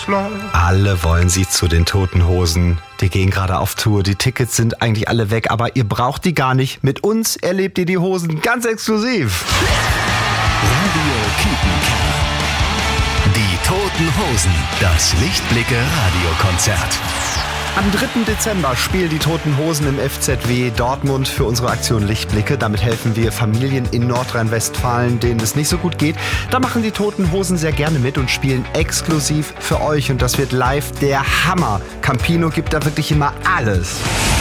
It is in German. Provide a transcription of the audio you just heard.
Alle wollen sie zu den Toten Hosen. Die gehen gerade auf Tour, die Tickets sind eigentlich alle weg, aber ihr braucht die gar nicht. Mit uns erlebt ihr die Hosen ganz exklusiv. Radio Kiepenkerner. Die Toten Hosen, das Lichtblicke-Radiokonzert. Am 3. Dezember spielen die Toten Hosen im FZW Dortmund für unsere Aktion Lichtblicke. Damit helfen wir Familien in Nordrhein-Westfalen, denen es nicht so gut geht. Da machen die Toten Hosen sehr gerne mit und spielen exklusiv für euch. Und das wird live der Hammer. Campino gibt da wirklich immer alles.